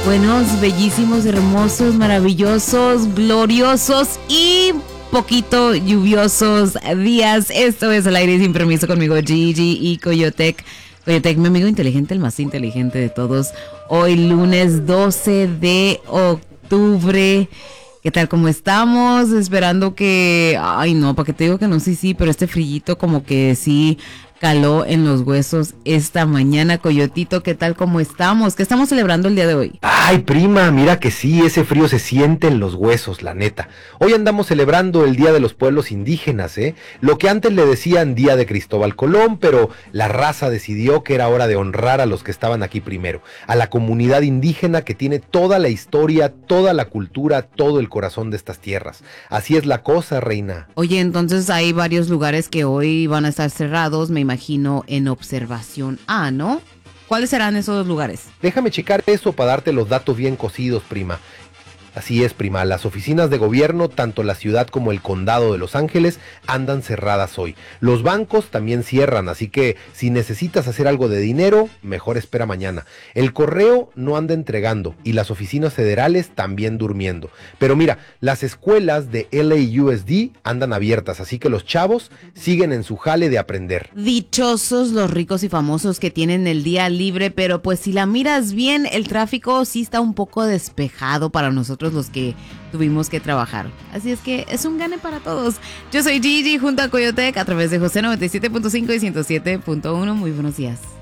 Buenos, bellísimos, hermosos, maravillosos, gloriosos y poquito lluviosos días. Esto es Al Aire Sin Permiso conmigo, Gigi y Coyotec. Coyotec, mi amigo inteligente, el más inteligente de todos. Hoy lunes 12 de octubre. ¿Qué tal? ¿Cómo estamos? Esperando que... Ay, no, ¿para qué te digo que no? Sí, pero este frillito como que sí caló en los huesos esta mañana. Coyotito, ¿qué tal? ¿Cómo estamos? ¿Qué estamos celebrando el día de hoy? Ay, prima, mira que sí, ese frío se siente en los huesos, la neta. Hoy andamos celebrando el Día de los Pueblos Indígenas, ¿eh? Lo que antes le decían Día de Cristóbal Colón, pero la raza decidió que era hora de honrar a los que estaban aquí primero, a la comunidad indígena que tiene toda la historia, toda la cultura, todo el corazón de estas tierras. Así es la cosa, reina. Oye, entonces hay varios lugares que hoy van a estar cerrados, me imagino, en observación A, ¿no? ¿Cuáles serán esos lugares? Déjame checar eso para darte los datos bien cocidos, prima. Así es, prima, las oficinas de gobierno, tanto la ciudad como el condado de Los Ángeles, andan cerradas hoy. Los bancos también cierran, así que si necesitas hacer algo de dinero, mejor espera mañana. El correo no anda entregando y las oficinas federales también durmiendo. Pero mira, las escuelas de LAUSD andan abiertas, así que los chavos siguen en su jale de aprender. Dichosos los ricos y famosos que tienen el día libre, pero pues si la miras bien, el tráfico sí está un poco despejado para nosotros los que tuvimos que trabajar. Así es que es un gane para todos. Yo soy Gigi junto a Coyotec a través de José 97.5 y 107.1. Muy buenos días.